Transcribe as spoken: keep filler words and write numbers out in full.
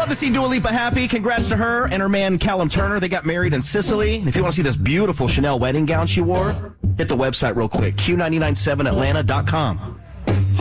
Love to see Dua Lipa happy. Congrats to her and her man Callum Turner. They got married in Sicily. And if you want to see this beautiful Chanel wedding gown she wore, hit the website real quick, Q nine nine seven Atlanta dot com.